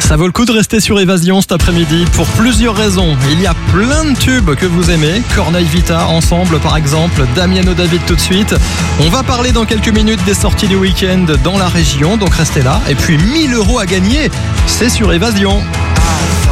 Ça vaut le coup de rester sur Évasion cet après-midi pour plusieurs raisons. Il y a plein de tubes que vous aimez. Corneille Vita, Ensemble par exemple, Damiano David tout de suite. On va parler dans quelques minutes des sorties du week-end dans la région, donc restez là. Et puis 1 000 € à gagner, c'est sur Évasion.